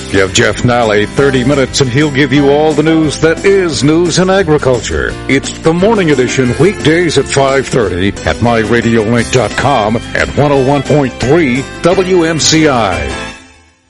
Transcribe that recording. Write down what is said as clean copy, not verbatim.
Give Jeff Nally 30 minutes and he'll give you all the news that is news in agriculture. It's the morning edition, weekdays at 5:30 at myradiolink.com at 101.3 WMCI.